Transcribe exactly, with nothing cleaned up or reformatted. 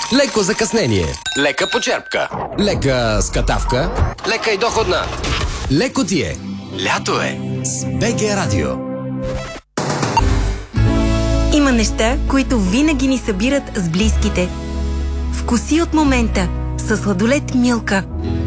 Леко закъснение. Лека почерпка. Лека скатавка. Лека и доходна. Леко ти е. Лято е. С БГ Радио. Има неща, които винаги ни събират с близките. Вкуси от момента със сладолед Милка.